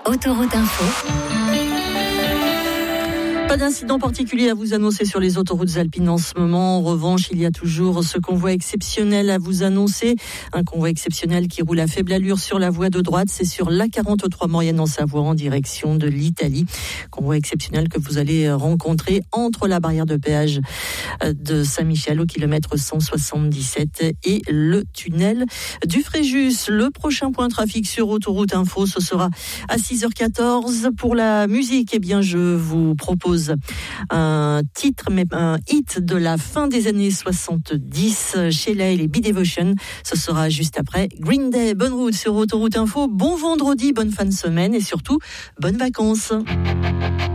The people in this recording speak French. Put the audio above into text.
Autoroute Info. Pas d'incident particulier à vous annoncer sur les autoroutes alpines en ce moment. En revanche, il y a toujours ce convoi exceptionnel à vous annoncer. Un convoi exceptionnel qui roule à faible allure sur la voie de droite. C'est sur l'A43 Maurienne en Savoie en direction de l'Italie. Convoi exceptionnel que vous allez rencontrer entre la barrière de péage de Saint-Michel au kilomètre 177 et le tunnel du Fréjus. Le prochain point trafic sur Autoroute Info, ce sera à 6h14. Pour la musique, eh bien, je vous propose un titre, mais un hit de la fin des années 70, Sheila et les B-Devotion. Ce sera juste après Green Day. Bonne route sur Autoroute Info. Bon vendredi, bonne fin de semaine et surtout, bonnes vacances.